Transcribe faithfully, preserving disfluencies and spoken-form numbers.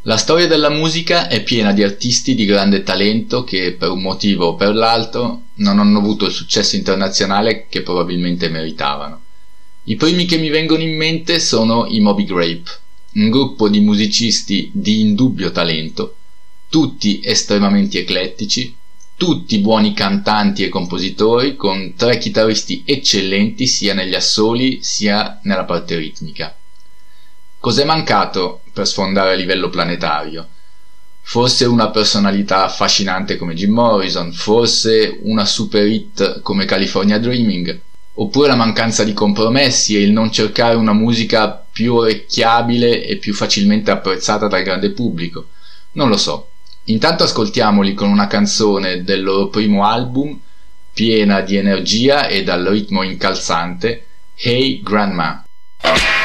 La storia della musica è piena di artisti di grande talento che, per un motivo o per l'altro, non hanno avuto il successo internazionale che probabilmente meritavano. I primi che mi vengono in mente sono i Moby Grape, un gruppo di musicisti di indubbio talento, tutti estremamente eclettici, tutti buoni cantanti e compositori, con tre chitarristi eccellenti sia negli assoli sia nella parte ritmica. Cos'è mancato per sfondare a livello planetario? Forse una personalità affascinante come Jim Morrison, forse una super hit come California Dreaming, oppure la mancanza di compromessi e il non cercare una musica più orecchiabile e più facilmente apprezzata dal grande pubblico. Non lo so. Intanto ascoltiamoli con una canzone del loro primo album, piena di energia e dal ritmo incalzante, Hey Grandma.